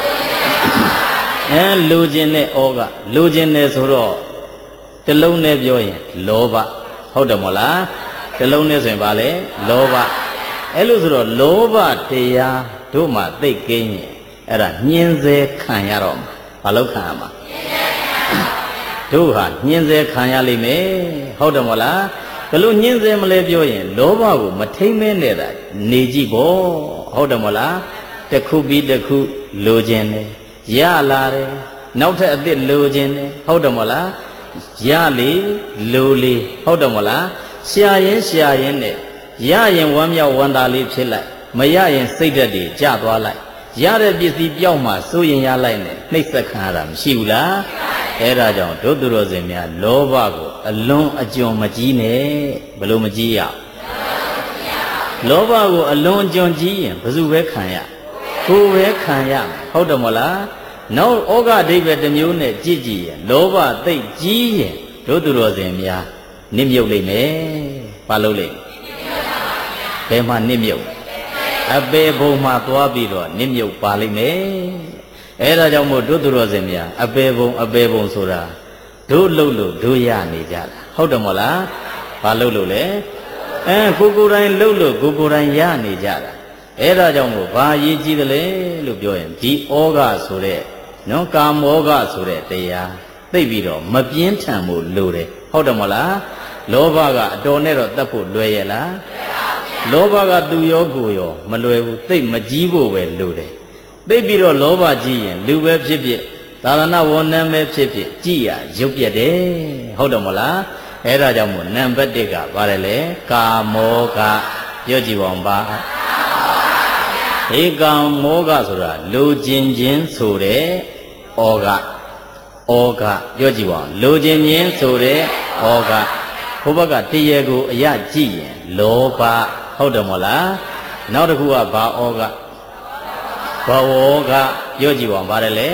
အဲလူကျင်တဲ့ဩဃလူကျင်တယ်ဆိုတော့တလုံးနဲ့ပြောရင်လောဘဟုတ်တယ်မို့လားတလုံးနဲ့ဆိုရင်ဗါလဲလောဘအဲ့လိုဆိုတော့လောဘတရားတို့မှသိကင်းရင်အဲ့ဒါညင်စေခံရတော့မှာဘာလို့ခံရမှာတို့ဟာညင်စေခံရလိမ့်မယ်ဟုတ်တယ်မို့လားဘလို့ညင်စေမလဲပြောရင်လောဘကိုမထိမ့်မဲနေတာနေကြည့်ပေါ့ဟုတ်တယ်မို့လားတစ်ခုပြီးတစ်ခုလိုချင်တယ်ရလာတယ်နောက်ထပ်အစ်စ်လိုချင်တယ်ဟုတ်တယ်မို့လားရလေလိုလေဟုတ်တယ်မို့လားရှာရင်ရှာရင်နဲ့ရရင်ဝမ်းမြောက်ဝမ်းသာလေးဖြစ်လိုက်မရရင်စိတ်ဓာတ်တွေကျသွားလိုက်ရတဲ့ပစ္စည်းပြောင်းမှစိုးရင်ရလိုက်နဲ့နှိပ်စက်ခံရတာမရှိဘူးလားအဲ့ဒါကြောင့်ဒုသူတော်စင်များလောဘကိုအလွန်အကျွံမကြီးနဲ့ဘလို့မကြီးရလောဘကိုအလွန်အကျွံကြီးရင်ဘယ်သူပဲခံရကိုယ်ပဲခံရဟုတ်တယ်မလားနောက်ဩဃအဓိပ္ပာယ်တစ်မျိုးနဲ့ကြည့်ကြည့်ရင်လောဘသိပ်ကြီးရင်ဒုသူတော်စင်များနစ်မြုပ်လိမ့်မယ်ဘာလို့လဲဘယ်မှာနစ်မြုပ်အပေဘုံမှာသွားပြီးတော့နစ်မြုပ်ပါလိမ့်မယ်အဲ့ဒါကြောင့်မို့ဒုသူတော်စင်များအပေဘုံအပေဘုံဆိုတာဒုလှုပ်လို့ဒုရနေကြတာဟုတ်တယ်မို့လားဘာလှုပ်လို့လဲအဲကိုကိုယ်တိုင်လှုပ်လို့ကိုကိုယ်တိုင်ရနေကြတာအဲ့ဒါကြောင့်မို့ဘာရည်ကြီးသလဲလို့ပြောရင်ဒီဩဃဆိုတဲ့နော်ကာမောဃဆိုတဲ့တရားသိပြီးတော့မပြင်းထန်မှုလိုတယ်ဟုတ်တယ်မို့လားလောဘကအတော်နဲ့တော့တတ်ဖို့လွယ်ရဲ့လားလောဘကသူရောကိုယ်ရောမလွယ်ဘူးသိမကြီးဖို့ပဲလိုတယ်သိပြီးတော့လောဘကြီးရင်လူပဲဖြစ်ဖြစ်သာသနာဝန်ထမ်းပဲဖြစ်ဖြစ်ကြည်ရရုပ်ပြက်တယ်ဟုတ်တယ်မို့လားအဲ့ဒါကြောင့်မို့နံပါတ်oneကပါတယ်လေကာမောဃပြောကြည့်ပါဦးပါဧကံမောဃဆိုတာလူကျင်ချင်းဆိုတဲ့ဩဃဩဃပြောကြည့်ပါဦးလူကျင်ချင်းဆိုတဲ့ဩဃဘုဘကတရေကိုအရကြည့်ရင်လောဘဟုတ်တယ်မို့လားနောက်တစ်ခုကဘာဩဃဘဝကပြောကြည့်ပါဦးပါတယ်လေ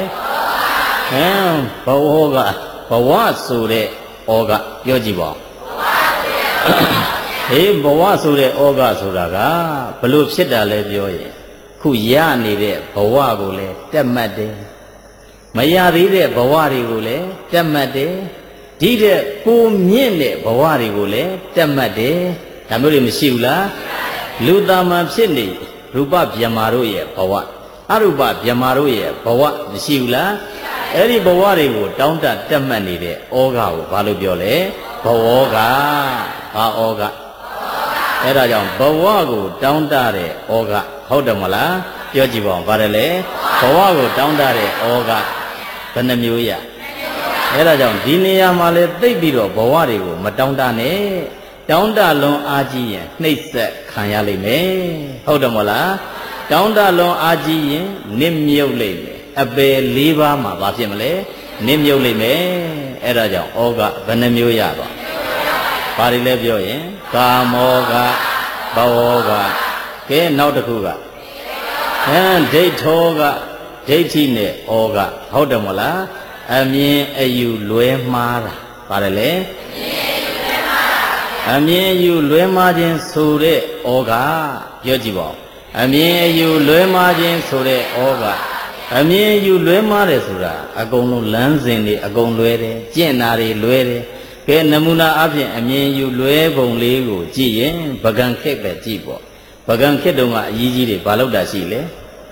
ဟမ်ဘဝကဘဝဆိုတဲ့ဩဃပြောကြည့်ပါဦးဟေးဘဝဆိုတဲ့ဩဃဆိုတာကဘလို့ဖြစ်တာလဲပြောရင်ခုရနေတဲ့ဘဝကိုလည်းတက်မှတ်တယ်မရသေးတဲ့ဘဝတွေကိုလည်းတက်မှတ်တယ်ဒီတဲ့ကိုမြင့်တဲ့ဘဝတွေကိုလည်းတက်မှတ်တယ်ဒါမျိုးတွေမရှိဘူးလားလူသားမှဖြစ်နေရူပဗျမ္မာတို့ရဲ့ဘဝအရူပဗျမ္မာတို့ရဲ့ဘဝမရှိဘူးလားအဲ့ဒီဘဝတွေကိုတောင်းတတက်မှတ်နေတဲ့ဩဃကိုဘာလို့ပြောလဲဘဝဩဃဘာဩဃအဲ့ဒါကြောင့်ဘဝကိုတောင်းတတဲ့ဩဃဟုတ်တယ်မလားပြောကြည့်ပါဦးဘာလဲလဲဘဝကိုတောင်းတတဲ့ဩဃဘယ်နှမျိုးရအဲ့ဒါကြောင့်ဒီနေရာမှာလဲသိပ်ပြီးတော့ဘဝတွေကိုမတောင်းတနဲ့တောင်းတလွန်အားကြီးရင်နှိပ်စက်ခံရလိမ့်မယ်ဟုတ်တယ်မလားတောင်းတလွန်အားကြီးရင်နစ်မြုပ်လိမ့်မယ်အပယ်၄ပါးမှာဘာဖြစ်မလဲနစ်မြုပ်လိမ့်မယ်အဲ့ဒါကြောင့်ဩဃဘယ်နှမျိုးရတော့ဘာတွေလဲပြောရင်ကာမောဃဘဝဩဃကဲနောက်တစ်ခုကဟမ်ဒိဋ္ဌောဃဒိဋ္ဌိနဲ့ဩဃဟုတ်တယ်မလားအမြင်အယူလွဲမှားတာပါတယ်လေအမြင်အယူလွဲမှားခြင်းဆိုတဲ့ဩဃပြောကြည့်ပါဦးအမြင်အယူလွဲမှားခြင်းဆိုတဲ့ဩဃအမြင်အယူလွဲမှားတယ်ဆိုတာအကုန်လုံးလမ်းစဉ်တွေအကုန်လွဲတယ်ကျင့်တာတွေလွဲတယ်ကဲနမူနာအဖြစ်အမြင်ယူလွဲပုံလေးကိုကြည့်ရင်ပကံခက်ပဲကြည့်ပေါ့ပကံခက်တုန်းကအကြီးကြီးတွေဘာလို့တာရှိလဲ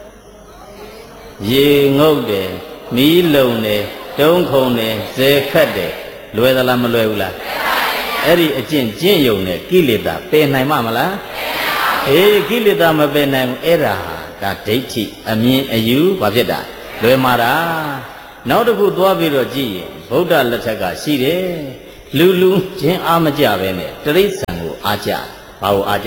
ရေငုတ်တယ်မီးလုံတယ်တုံးခုံတယ်ဇေခတ်တယ်လွယ်သလားမလွယ်ဘူးလားအဲ့ဒီအကျင့်ကျင့်ယုံနဲ့ကိလေသာပယ်နိုင်မှာမလားအေးကိလေသာမပယ်နိုင်ဘူးအဲ့ဒါဒါဒိဋ္ဌိအမြင်အယူဘာဖြစ်တာလွယ်မှာတာနောက်တစ်ခုသွားပြီးတော့ကြည့်ရင်ဗုဒ္ဓလက်ထက်ကရှိတယ်လူလူချင်းအားမကြပဲနဲ့တိရစ္ဆာန်ကိုအားကြဘာကိုအားကြ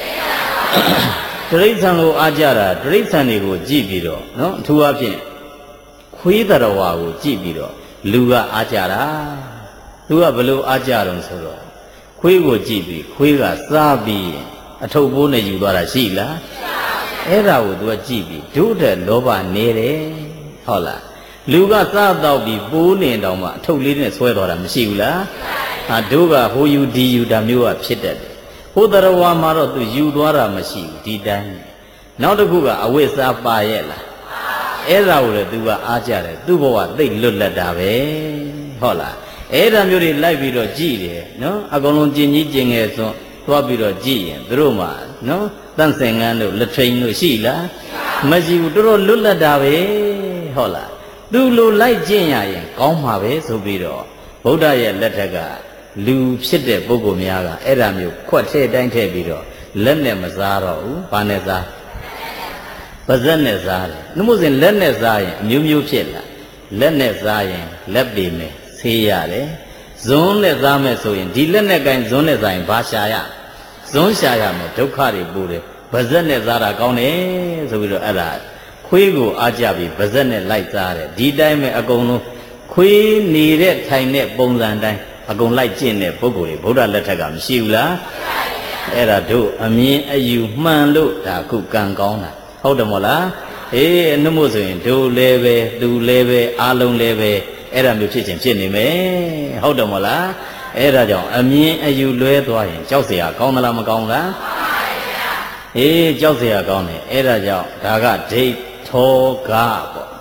တိရစ္ဆာန်ကိုအားကြတာတိရစ္ဆာန်တွေကိုကြည့်ပြီးတော့နော်အထူးအဖြင့်ခွေးတရဝါကိုကြည့်ပြီးတော့လူကအားကြတာသူကဘလို့အားကြတော့ဆိုတော့ခွေးကိုကြည့်ပြီးခွေးကစားပြီးအထုပ်ပိုးနဲ့ယူသွားတာရှိလားအဲ့ဒါကိုသူကကြည့်ပြီးဒုတဲ့လောဘနေတယ်ဟုတ်လားလူကစားတော့ပြီးပိုးနေတောင်မှအထုပ်လေးနဲ့ဆွဲသွားတာမရှိဘူးလားဟာတို့ကဟိုယူဒီယူဒါမျိုးကဖြစ်တတ်တယ်ဟိုတရဝါမှာတော့သူယူသွားတာမရှိဘူးဒီတိုင်းနောက်တစ်ခုကအဝိဇ္ဇာပါရဲ့လားအဲ့ဒါကိုလည်းသူကအားကြတယ်သူ့ဘဝသိတ်လွတ်လပ်တာပဲဟုတ်လားအဲ့ဒါမျိုးတွေလိုက်ပြီးတော့ကြည်တယ်နော်အကုန်လုံးကျင်ကြီးကျင်ငယ်စွန်းသွားပြီးတော့ကြည်ရင်သူတို့မှနော်တန့်စင်ငန်းတို့လက်ထိန်တို့ရှိလားမရှိဘူးတော်တော်လွတ်လပ်တာပဲဟုတ်လားသူလိုလိုက်ကျင့်ရရင်ကောင်းမှာပဲဆိုပြီးတော့ဗုဒ္ဓရဲ့လက်ထက်ကလူဖြစ်တဲ့ပုဂ္ဂိုလ်များကအဲ့ဒါမျိုးခွက်ထဲတိုင်းထည့်ပြီးတော့လက်နဲ့မစားတော့ဘူးဘာနဲ့စားပါဇက်နဲ့စားတယ်နှမို့စဉ်လက်နဲ့စားရင်အမျိုးမျိုးဖြစ်လာလက်နဲ့စားရင်လက်ပေမယ်ဆေးရတယ်ဇွန်းနဲ့စားမယ်ဆိုရင်ဒီလက်နဲ့ကင်ဇွန်းနဲ့စားရင်ဘာရှာရဇွန်းရှာရမယ်ဒုက္ခတွေပို့တယ်ပါဇက်နဲ့စားတာကောင်းတယ်ဆိုပြီးတော့အဲ့ဒါခွေးကိုအားကြပြီးပါဇက်နဲ့လိုက်စားတယ်ဒီတိုင်းပဲအကုန်လုံးခွေးနေတဲ့ထိုင်တဲ့ပုံစံတိုင်းအကုန်လိုက်ကျင့်တဲ့ပုဂ္ဂိုလ်တွေဗုဒ္ဓလက်ထက်ကမရှိဘူးလားအဲ့ဒါတို့အမြင်အယူမှန်လို့ဒါခုကံကောင်းတာဟုတ်တယ်မို့လားအေးအနှမို့ဆိုရင်တို့လည်းပဲသူလည်းပဲအားလုံးလည်းပဲအဲ့ဒါမျိုးဖြစ်ချင်းဖြစ်နေမယ်ဟုတ်တယ်မို့လားအဲ့ဒါကြောင့်အမြင်အယူလွဲသွားရင်ကြောက်เสียကောင်းသလားမကောင်းလားအေးကြောက်เสียကောင်းတယ်အဲ့ဒါကြောင့်ဒါကဒိဋ္ဌောကပေါ့